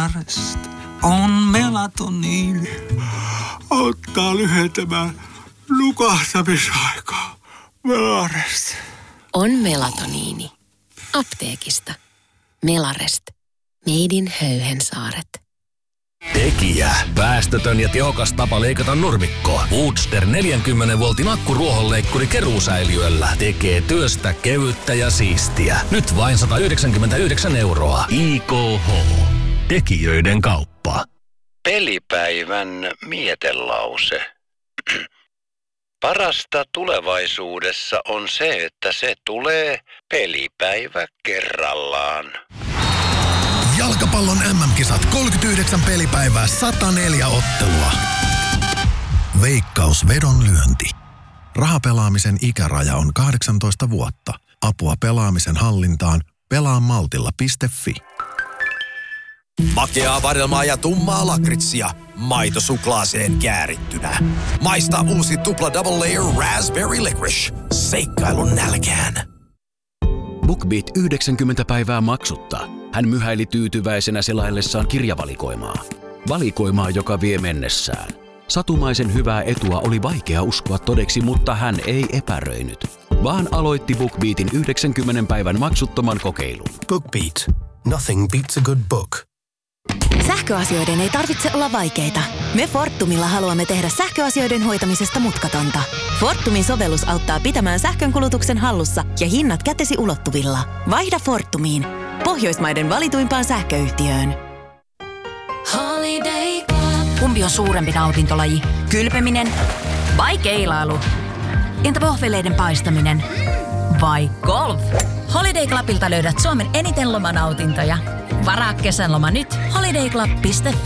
Melarest on melatoniini. Auttaa lyhentämään nukahtamisaikaa. Melarest. On melatoniini. Apteekista. Melarest. Made in Höyhensaaret. Tekijä. Päästötön ja tehokas tapa leikata nurmikko. Woodster 40 voltin akkuruohonleikkuri keruusäiliöllä tekee työstä kevyttä ja siistiä. Nyt vain 199 €. IKH. Tekijöiden kauppa. Pelipäivän mietelause. Parasta tulevaisuudessa on se, että se tulee pelipäivä kerrallaan. Jalkapallon MM-kisat 39 pelipäivää, 104 ottelua. Veikkaus vedonlyönti. Rahapelaamisen ikäraja on 18 vuotta. Apua pelaamisen hallintaan. Pelaamaltilla.fi. Makeaa vadelmaa ja tummaa lakritsia. Maito suklaaseen käärittynä. Maista uusi tupla double layer raspberry licorice. Seikkailun nälkään. BookBeat 90 päivää maksutta. Hän myhäili tyytyväisenä selaillessaan kirjavalikoimaa. Valikoimaa, joka vie mennessään. Satumaisen hyvää etua oli vaikea uskoa todeksi, mutta hän ei epäröinyt, vaan aloitti BookBeatin 90 päivän maksuttoman kokeilun. BookBeat. Nothing beats a good book. Sähköasioiden ei tarvitse olla vaikeita. Me Fortumilla haluamme tehdä sähköasioiden hoitamisesta mutkatonta. Fortumin sovellus auttaa pitämään sähkönkulutuksen hallussa ja hinnat kätesi ulottuvilla. Vaihda Fortumiin, Pohjoismaiden valituimpaan sähköyhtiöön. Kumpi on suurempi nautintolaji? Kylpeminen vai keilailu? Entä vohveleiden paistaminen? Vai golf? Holiday Clubilta löydät Suomen eniten lomanautintoja. Varaa kesän loma nyt. holiday.club.fi.